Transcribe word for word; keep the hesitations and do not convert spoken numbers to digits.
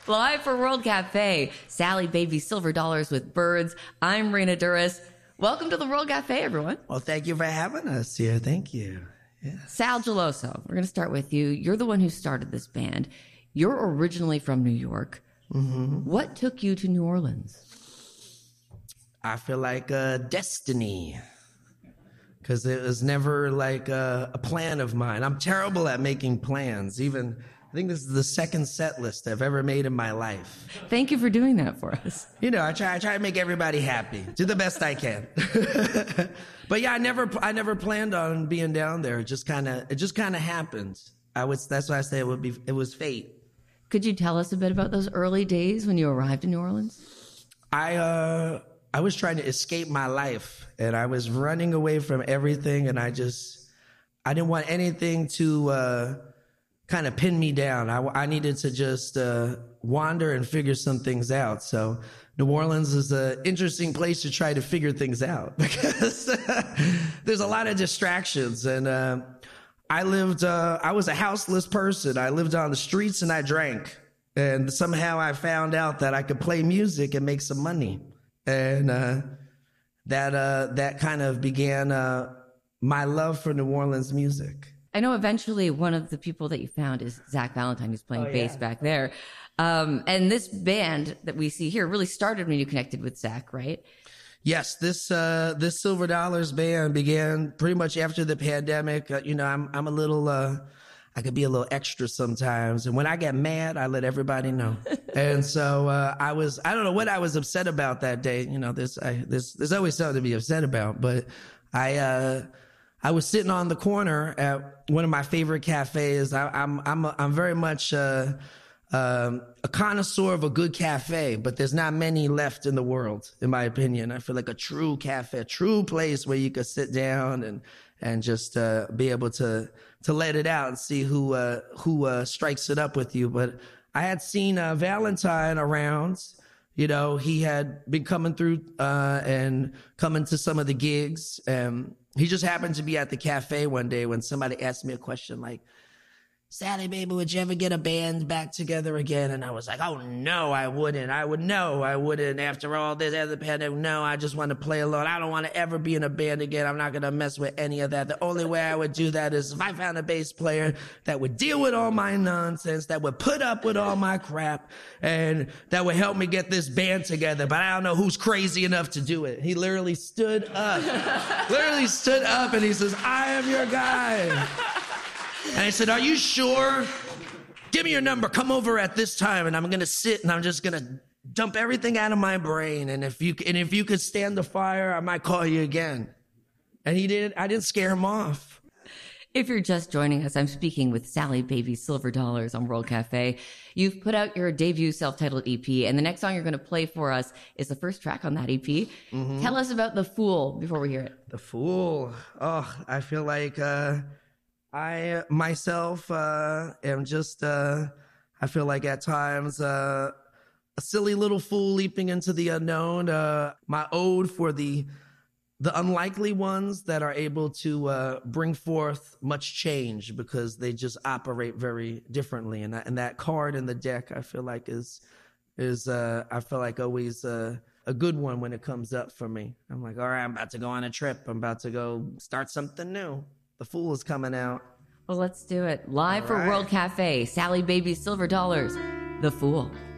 Live for World Cafe, Sally Baby Silver Dollars with Birds. I'm Raina Duras. Welcome to the World Cafe, everyone. Well, thank you for having us here. Thank you. Yeah. Sal Geloso, we're going to start with you. You're the one who started this band. You're originally from New York. Mm-hmm. What took you to New Orleans? I feel like uh, destiny, because it was never like a, a plan of mine. I'm terrible at making plans. Even, I think this is the second set list I've ever made in my life. Thank you for doing that for us. You know, I try, I try to make everybody happy. Do the best I can. But yeah, I never, I never planned on being down there. It just kind of, it just kind of happened. I was, that's why I say it would be, it was fate. Could you tell us a bit about those early days when you arrived in New Orleans? I, uh, I was trying to escape my life, and I was running away from everything, and I just, I didn't want anything to uh, kind of pin me down. I, I needed to just uh, wander and figure some things out. So New Orleans is an interesting place to try to figure things out because there's a lot of distractions, and uh, I lived, uh, I was a houseless person. I lived on the streets, and I drank, and somehow I found out that I could play music and make some money. And uh, that uh, that kind of began uh, my love for New Orleans music. I know eventually one of the people that you found is Zach Valentine, who's playing oh, bass yeah. back there. Um, and this band that we see here really started when you connected with Zach, right? Yes, this uh, this Silver Dollars band began pretty much after the pandemic. Uh, you know, I'm I'm a little. Uh, I could be a little extra sometimes. And when I get mad, I let everybody know. And so uh, I was, I don't know what I was upset about that day. You know, there's, I, there's, there's always something to be upset about. But I, uh, I was sitting on the corner at one of my favorite cafes. I, I'm, I'm, a, I'm very much uh, um, a connoisseur of a good cafe, but there's not many left in the world, in my opinion. I feel like a true cafe, a true place where you could sit down and, and just uh, be able to to let it out and see who uh, who uh, strikes it up with you. But I had seen uh, Valentine around. You know, he had been coming through uh, and coming to some of the gigs. And he just happened to be at the cafe one day when somebody asked me a question like, Sally, baby, would you ever get a band back together again? And I was like, oh, no, I wouldn't. I would, no, I wouldn't. After all this, after the pandemic, no, I just want to play alone. I don't want to ever be in a band again. I'm not going to mess with any of that. The only way I would do that is if I found a bass player that would deal with all my nonsense, that would put up with all my crap, and that would help me get this band together. But I don't know who's crazy enough to do it. He literally stood up, literally stood up, and he says, I am your guy. And I said, are you sure? Give me your number. Come over at this time, and I'm going to sit, and I'm just going to dump everything out of my brain. And if you and if you could stand the fire, I might call you again. And he did. I didn't scare him off. If you're just joining us, I'm speaking with Sally Baby Silver Dollars on World Cafe. You've put out your debut self-titled E P, and the next song you're going to play for us is the first track on that E P. Mm-hmm. Tell us about The Fool before we hear it. The Fool. Oh, I feel like... Uh, I myself uh, am just, uh, I feel like at times uh, a silly little fool leaping into the unknown. Uh, my ode for the the unlikely ones that are able to uh, bring forth much change because they just operate very differently. And that, and that card in the deck, I feel like is, is uh, I feel like always uh, a good one when it comes up for me. I'm like, all right, I'm about to go on a trip. I'm about to go start something new. The Fool is coming out. Well, let's do it. Live All for right. World Cafe, Sally Baby Silver Dollars, The Fool.